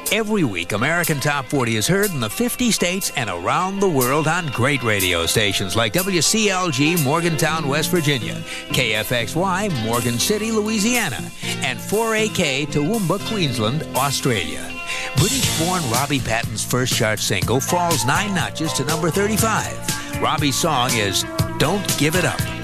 Every week, American Top 40 is heard in the 50 states and around the world on great radio stations like WCLG, Morgantown, West Virginia, KFXY, Morgan City, Louisiana, and 4AK, Toowoomba, Queensland, Australia. British-born Robbie Patton's first chart single falls 9 notches to number 35. Robbie's song is Don't Give It Up.